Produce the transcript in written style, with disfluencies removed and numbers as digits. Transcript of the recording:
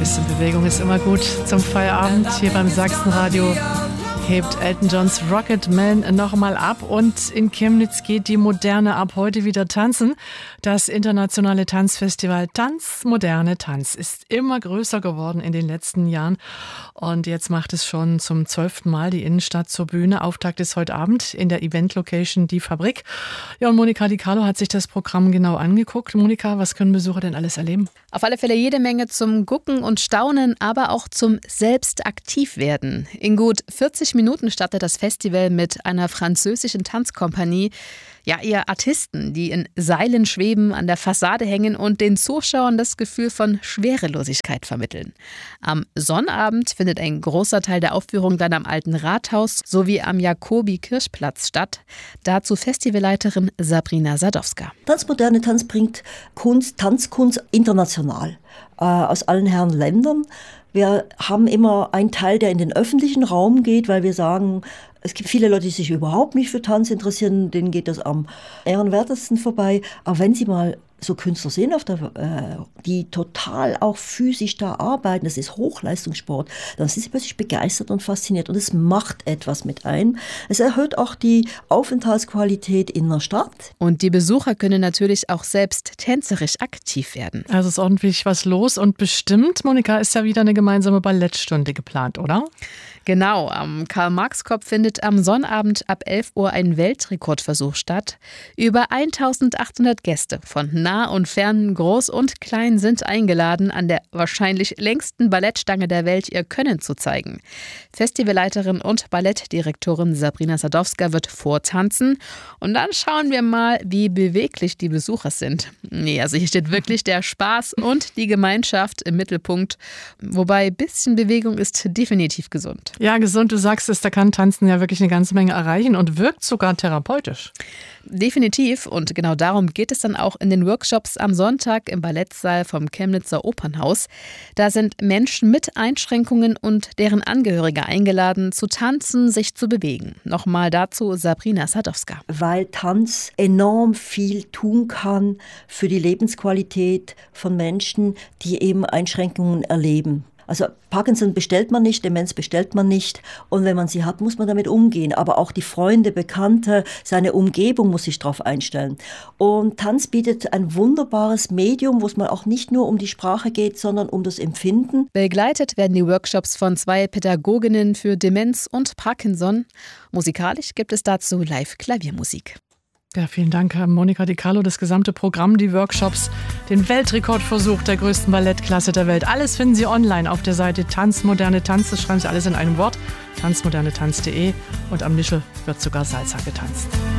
Bisschen Bewegung ist immer gut zum Feierabend. Hier beim Sachsenradio hebt Elton Johns Rocket Man nochmal ab und in Chemnitz geht die Moderne ab heute wieder tanzen. Das internationale Tanzfestival Tanz, Moderne Tanz ist immer größer geworden in den letzten Jahren und jetzt macht es schon zum 12. Mal die Innenstadt zur Bühne. Auftakt ist heute Abend in der Event-Location Die Fabrik. Ja, und Monika Di Carlo hat sich das Programm genau angeguckt. Monika, was können Besucher denn alles erleben? Auf alle Fälle jede Menge zum Gucken und Staunen, aber auch zum selbst aktiv werden. In gut 40 Minuten startet das Festival mit einer französischen Tanzkompanie. Ja, eher Artisten, die in Seilen schweben, an der Fassade hängen und den Zuschauern das Gefühl von Schwerelosigkeit vermitteln. Am Sonnabend findet ein großer Teil der Aufführung dann am Alten Rathaus sowie am Jakobi-Kirchplatz statt. Dazu Festivalleiterin Sabrina Sadowska. Tanzmoderne Tanz bringt Tanzkunst international aus allen Herren Ländern. Wir haben immer einen Teil, der in den öffentlichen Raum geht, weil wir sagen, es gibt viele Leute, die sich überhaupt nicht für Tanz interessieren, denen geht das am ehrenwertesten vorbei. Aber wenn Sie mal so Künstler sehen, die total auch physisch da arbeiten, das ist Hochleistungssport, dann sind sie plötzlich begeistert und fasziniert und es macht etwas mit einem. Es erhöht auch die Aufenthaltsqualität in der Stadt. Und die Besucher können natürlich auch selbst tänzerisch aktiv werden. Also ist ordentlich was los und bestimmt, Monika, ist ja wieder eine gemeinsame Ballettstunde geplant, oder? Genau, am Karl-Marx-Kopf findet am Sonnabend ab 11 Uhr ein Weltrekordversuch statt. Über 1800 Gäste von nah und fern, groß und klein sind eingeladen, an der wahrscheinlich längsten Ballettstange der Welt ihr Können zu zeigen. Festivalleiterin und Ballettdirektorin Sabrina Sadowska wird vortanzen und dann schauen wir mal, wie beweglich die Besucher sind. Nee, also hier steht wirklich der Spaß und die Gemeinschaft im Mittelpunkt, wobei ein bisschen Bewegung ist definitiv gesund. Ja, gesund, du sagst es, da kann Tanzen ja wirklich eine ganze Menge erreichen und wirkt sogar therapeutisch. Definitiv und genau darum geht es dann auch in den Workshops am Sonntag im Ballettsaal vom Chemnitzer Opernhaus. Da sind Menschen mit Einschränkungen und deren Angehörige eingeladen, zu tanzen, sich zu bewegen. Nochmal dazu Sabrina Sadowska. Weil Tanz enorm viel tun kann für die Lebensqualität von Menschen, die eben Einschränkungen erleben. Also Parkinson bestellt man nicht, Demenz bestellt man nicht und wenn man sie hat, muss man damit umgehen. Aber auch die Freunde, Bekannte, seine Umgebung muss sich darauf einstellen. Und Tanz bietet ein wunderbares Medium, wo es mal auch nicht nur um die Sprache geht, sondern um das Empfinden. Begleitet werden die Workshops von 2 Pädagoginnen für Demenz und Parkinson. Musikalisch gibt es dazu Live-Klaviermusik. Ja, vielen Dank, Monika Di Carlo. Das gesamte Programm, die Workshops, den Weltrekordversuch der größten Ballettklasse der Welt. Alles finden Sie online auf der Seite Tanz, Moderne Tanz. Das schreiben Sie alles in einem Wort. tanzmodernetanz.de und am Nischel wird sogar Salsa getanzt.